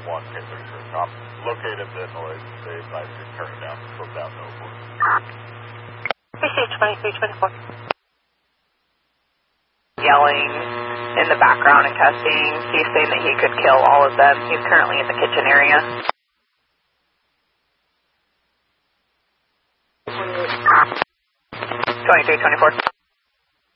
1, K34 cop. Located the noise. They advise you to turn it down. Slow down to 04. PC-2324. Yelling in the background and cussing. He's saying that he could kill all of them. He's currently in the kitchen area. 2324.